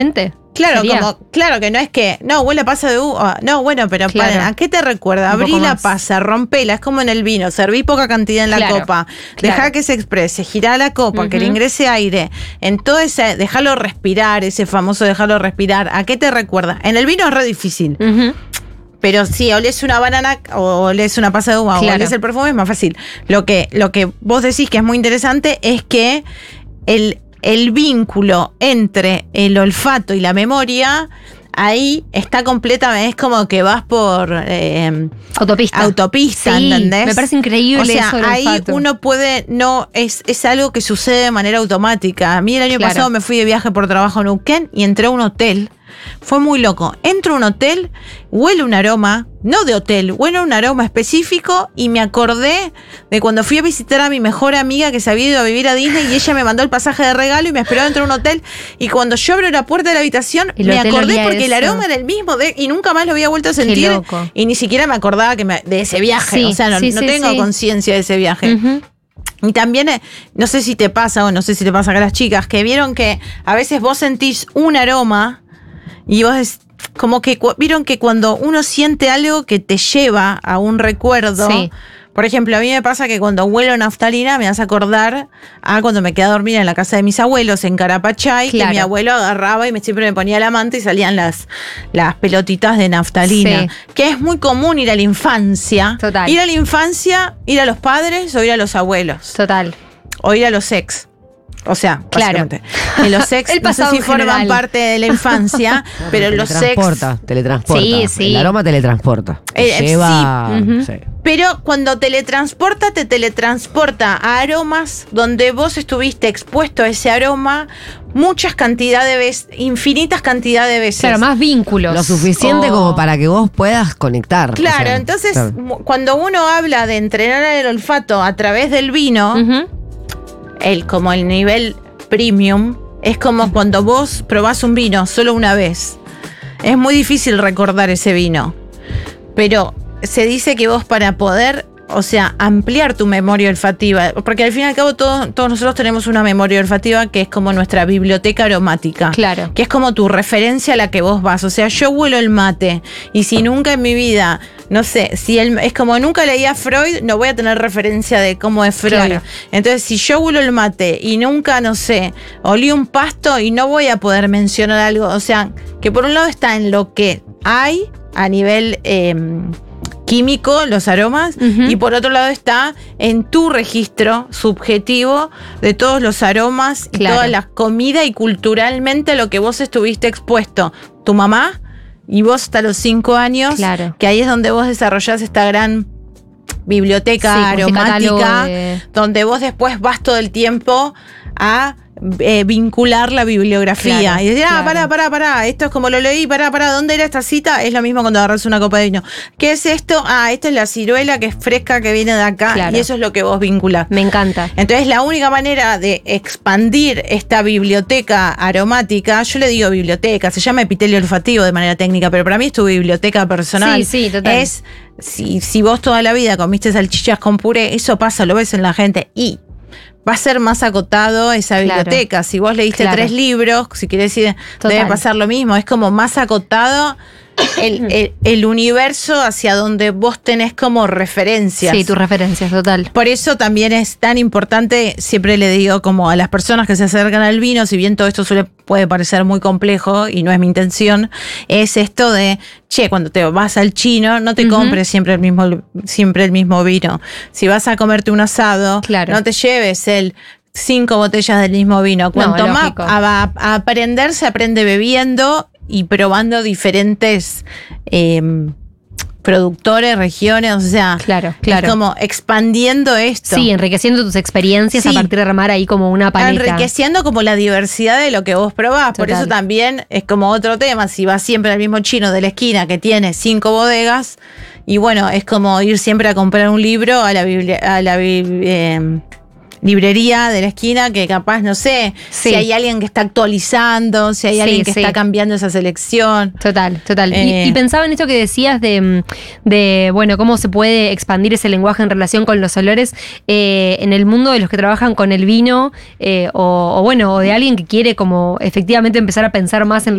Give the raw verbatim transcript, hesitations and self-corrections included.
Claro, Sería. como, claro que no es que, no, huele a pasa de uva. No, bueno, pero Claro. paren, ¿a qué te recuerda? Un Abrí poco la más. pasa, rompela, es como en el vino, serví poca cantidad en la Claro, copa, claro. dejá que se exprese, girá la copa, que le Ujú. ingrese aire. En todo ese, dejarlo respirar, ese famoso dejarlo respirar, ¿a qué te recuerda? En el vino es re difícil. Ujú. Pero si olés una banana o olés una pasa de uva Claro. o olés el perfume es más fácil. Lo que, lo que vos decís que es muy interesante es que el, el vínculo entre el olfato y la memoria ahí está completamente, es como que vas por eh, Autopista. autopista, Sí, ¿entendés? me parece increíble O sea, eso del ahí olfato. uno puede, no, es, es algo que sucede de manera automática. A mí el año Claro. pasado me fui de viaje por trabajo a Neuquén y entré a un hotel. Fue muy loco. Entro a un hotel, huele un aroma, no de hotel, huele un aroma específico y me acordé de cuando fui a visitar a mi mejor amiga que se había ido a vivir a Disney y ella me mandó el pasaje de regalo y me esperó dentro de un hotel y cuando yo abro la puerta de la habitación El me hotel acordé olía porque el eso. aroma era el mismo de, y nunca más lo había vuelto a sentir loco. y ni siquiera me acordaba que me- de ese viaje. Sí, o sea, no, sí, no sí, tengo sí. conciencia de ese viaje. Ujú. Y también, eh, no sé si te pasa o no sé si te pasa acá a las chicas, que vieron que a veces vos sentís un aroma y vos es como que, cu- vieron que cuando uno siente algo que te lleva a un recuerdo, Sí. por ejemplo, a mí me pasa que cuando huelo naftalina me hace acordar a cuando me quedé a dormir en la casa de mis abuelos en Carapachay, Claro. que mi abuelo agarraba y me, siempre me ponía la manta y salían las, las pelotitas de naftalina, Sí. que es muy común ir a la infancia. Total. Ir a la infancia, ir a los padres o ir a los abuelos Total. o ir a los ex. O sea, Claro. básicamente. Que los ex El no sé pasado si en forman general. parte de la infancia, pero los ex. Teletransporta, teletransporta. Sí, sí. El aroma teletransporta. Te Eh, lleva. sí. Ujú. Sí. Pero cuando teletransporta, te teletransporta a aromas donde vos estuviste expuesto a ese aroma muchas cantidades de veces, infinitas cantidades de veces. Claro, más vínculos. Lo suficiente Oh. como para que vos puedas conectar. Claro, o sea, entonces claro. mu- cuando uno habla de entrenar el olfato a través del vino, Ujú. el, como el nivel premium, es como cuando vos probás un vino solo una vez. Es muy difícil recordar ese vino. Pero se dice que vos para poder, o sea, ampliar tu memoria olfativa, porque al fin y al cabo todos, todos nosotros tenemos una memoria olfativa que es como nuestra biblioteca aromática. Claro. Que es como tu referencia a la que vos vas. O sea, yo huelo el mate y si nunca en mi vida, no sé, si el, es como nunca leí a Freud, no voy a tener referencia de cómo es Freud. Claro. Entonces, si yo huelo el mate y nunca, no sé, olí un pasto y no voy a poder mencionar algo. O sea, que por un lado está en lo que hay a nivel eh, químico, los aromas, Ujú. y por otro lado está en tu registro subjetivo de todos los aromas y Claro. toda la comida y culturalmente lo que vos estuviste expuesto. Tu mamá y vos hasta los cinco años, Claro. que ahí es donde vos desarrollás esta gran biblioteca Sí, como este aromática, catálogo de- donde vos después vas todo el tiempo a eh, vincular la bibliografía. Claro, y decir, ah, claro. pará, pará, pará, esto es como lo leí, pará, pará, ¿dónde era esta cita? Es lo mismo cuando agarras una copa de vino. ¿Qué es esto? Ah, esto es la ciruela que es fresca, que viene de acá, Claro. y eso es lo que vos vinculás. Me encanta. Entonces, la única manera de expandir esta biblioteca aromática, yo le digo biblioteca, se llama epitelio olfativo de manera técnica, pero para mí es tu biblioteca personal. Sí, sí, total. Es, si, si vos toda la vida comiste salchichas con puré, eso pasa, lo ves en la gente y va a ser más acotado esa Claro. biblioteca. Si vos leíste Claro. tres libros, si querés ir, Total. debe pasar lo mismo. Es como más acotado el, el, el universo hacia donde vos tenés como referencias. Sí, tus referencias, total. Por eso también es tan importante, siempre le digo como a las personas que se acercan al vino, si bien todo esto suele, puede parecer muy complejo y no es mi intención, es esto de, che, cuando te vas al chino, no te Ujú. compres siempre el mismo, siempre el mismo vino. Si vas a comerte un asado, Claro. no te lleves el cinco botellas del mismo vino. Cuanto más lógico. a, a aprender, se aprende bebiendo y probando diferentes eh, productores, regiones, o sea, Claro, claro. es como expandiendo esto. Sí, enriqueciendo tus experiencias Sí. a partir de armar ahí como una paleta. Enriqueciendo como la diversidad de lo que vos probás. Por Total. eso también es como otro tema. Si vas siempre al mismo chino de la esquina que tiene cinco bodegas, y bueno, es como ir siempre a comprar un libro a la biblia, a la bib- eh, librería de la esquina que capaz, no sé, Sí. si hay alguien que está actualizando, si hay Sí, alguien que sí. está cambiando esa selección. Total, total. Eh. Y, y pensaba en esto que decías de, de, bueno, cómo se puede expandir ese lenguaje en relación con los olores eh, en el mundo de los que trabajan con el vino eh, o, o, bueno, o de alguien que quiere como efectivamente empezar a pensar más en